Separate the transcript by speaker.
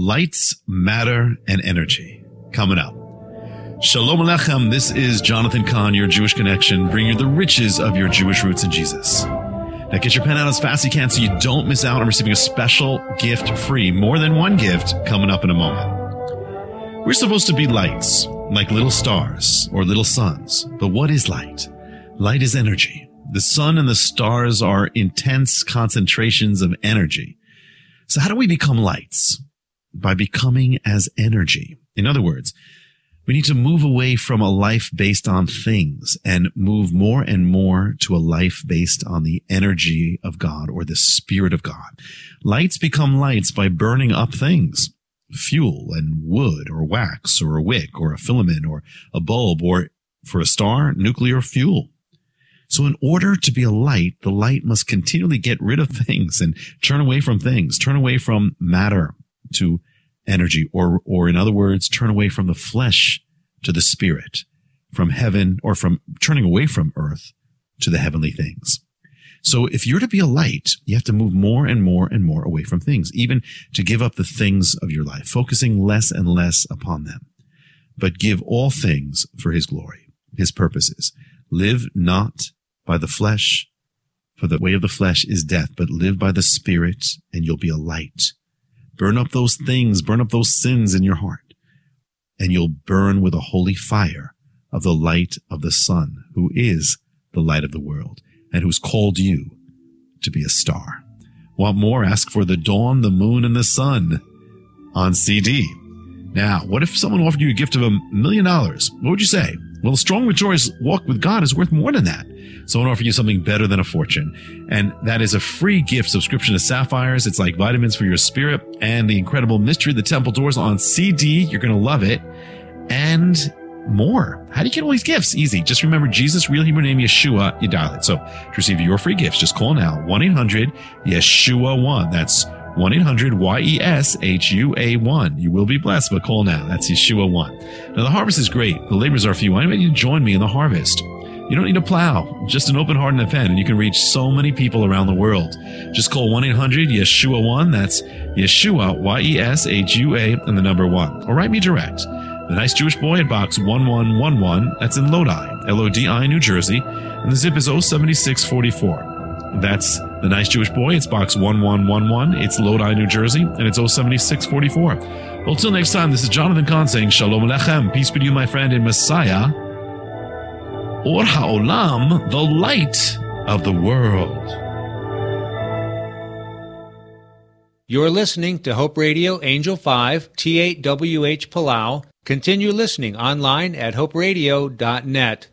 Speaker 1: Lights, Matter, and Energy. Coming up. Shalom Aleichem. This is Jonathan Cahn, your Jewish connection, bringing you the riches of your Jewish roots in Jesus. Now get your pen out as fast as you can so you don't miss out on receiving a special gift free, more than one gift, coming up in a moment. We're supposed to be lights, like little stars or little suns. But what is light? Light is energy. The sun and the stars are intense concentrations of energy. So how do we become lights? By becoming as energy. In other words, we need to move away from a life based on things and move more and more to a life based on the energy of God or the Spirit of God. Lights become lights by burning up things, fuel and wood or wax or a wick or a filament or a bulb, or for a star, nuclear fuel. So in order to be a light, the light must continually get rid of things and turn away from things, turn away from matter to energy, or in other words, turn away from the flesh to the spirit, from heaven, or from turning away from earth to the heavenly things. So if you're to be a light, you have to move more and more and more away from things, even to give up the things of your life, focusing less and less upon them, but give all things for his glory, his purposes. Live not by the flesh, for the way of the flesh is death, but live by the Spirit, and you'll be a light. Burn up those things, burn up those sins in your heart, and you'll burn with a holy fire of the light of the Son, who is the light of the world, and who's called you to be a star. Want more? Ask for the dawn, the moon, and the sun on CD. Now, what if someone offered you a gift of $1 million? What would you say? Well, a strong, victorious walk with God is worth more than that. So I want to offer you something better than a fortune. And that is a free gift subscription to Sapphires. It's like vitamins for your spirit and the incredible mystery of the temple doors on CD. You're going to love it. And more. How do you get all these gifts? Easy. Just remember Jesus' real Hebrew name, Yeshua. You dial it. So to receive your free gifts, just call now. 1-800-YESHUA-1. That's 1-800-YESHUA-1. You will be blessed, but call now. That's Yeshua-1. Now, the harvest is great. The labors are few. I invite you to join me in the harvest. You don't need a plow, just an open heart and a pen, and you can reach so many people around the world. Just call 1-800-YESHUA-1. That's Yeshua, Y-E-S-H-U-A, and the number 1. Or write me direct. The Nice Jewish Boy at Box 1111. That's in Lodi, L-O-D-I, New Jersey. And the zip is 07644. That's The Nice Jewish Boy. It's Box 1111. It's Lodi, New Jersey, and it's 07644. Well, till next time, this is Jonathan Cahn saying Shalom Aleichem. Peace be to you, my friend in Messiah. Or Ha'olam, the light of the world.
Speaker 2: You're listening to Hope Radio Angel 5, T8WH Palau. Continue listening online at hoperadio.net.